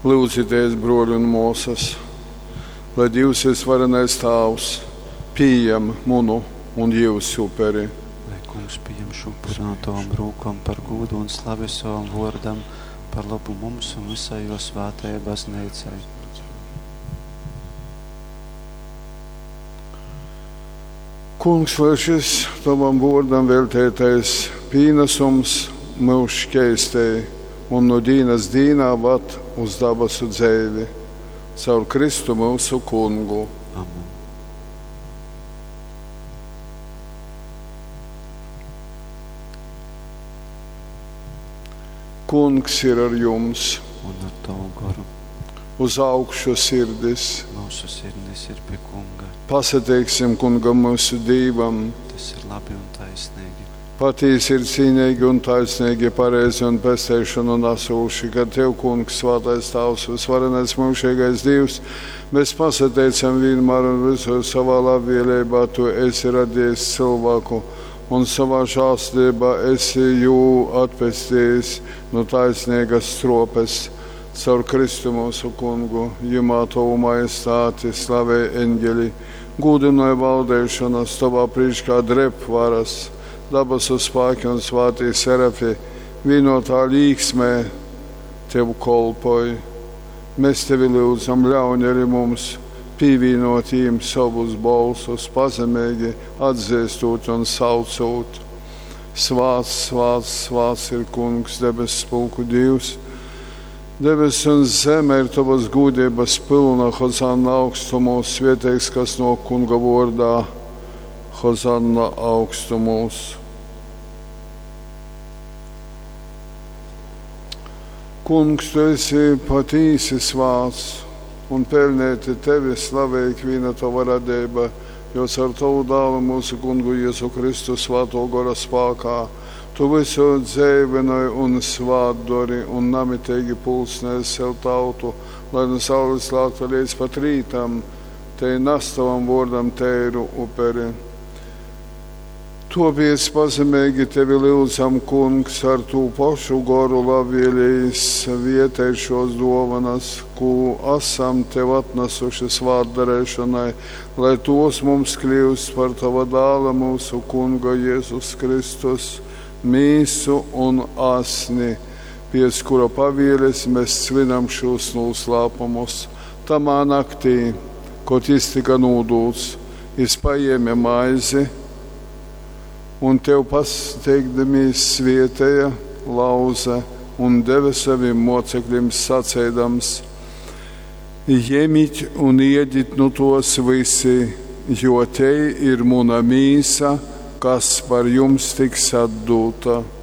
Lūdzieties, broļi un mūsas, lai Dievs visvarenais Tēvs pieņem munu un jūs uperi. Lai Kungs pieņem šo par tavam rūkam, par gūdu un slavu savam vārdam, par labu mums un visai jo svētajai baznīcai. Kungs, lai šis tavam vārdam veltētais pīnesums mūs šķēstēji un no dīnas dīnā vat uz dabasu dzēvi, caur Kristu mūsu Kungu. Amen. Kungs ir ar jums. Un ar tavu garu. Uz augšu sirdis. Mūsu sirdis ir pie Kunga. Pasateiksim Kungam mūsu Dīvam. Tas ir labi un taisnīgi. Patīsi ir cīnīgi un taisnīgi, pareizi un pestēšanu un asūši, kad Tev, Kungs, svētais Tavs, visvarenais mūžīgais Dievs, mēs pasateicam vienmēr un visu savā labvēlībā, Tu esi radījis cilvēku, un savā žālstībā esi jū atpestījis no taisnīgas stropes, caur Kristu mūsu Kungu, jumā Tavu majestāti, slavē eņģeli, gūdināja valdēšanas, Tavā priekšā drep varas, dabasu spēki un svātī serafi, vienotā līksmē Tev kolpoja. Mēs Tevi lūdzam, ļauj arī mums pievienot viņiem savus balsus, pazemīgi atzīstot un saucot. Svāts, svāts, svāts ir Kungs, debesu spēku Dievs. Debes un zeme ir Tavas gūdības pilna, Hozanna augstumos, svētīgs, kas no Kunga vārdā, Hozanna augstumos. Kungs, Tu esi patīsi svāts, un pelnēti Tevi slavēt viena Tava radība, jo ar Tavu dālu mūsu Kungu Jēzu Kristu svēto gara spēkā, Tu visu dzēvinoji un svātdori un namitīgi pulsnēs sev tautu, lai no saules lākta līdz pat rītam, Te nastavam vārdam teiru uperi. Topies pazemīgi Tevi lūdzam, Kungs, ar Tu pašu garu labvēlīs vietējušos dovanas, ko esam Tev atnesuši svātdarēšanai, lai tos mums kļūst par Tava dāla mūsu Kunga Jēzus Kristus, mīsu un asni, pēc kura pavēles mēs svinam šos noslēpumus. Tamā naktī, kad tika nodūts, paņēma maizi, un Tev pasteikdamies svietēja, lauza un deva saviem mocekļiem sacēdams: Ņemiet un ēdiet no tos visi, jo te ir mana mīsa, kas par jums tiks atdota.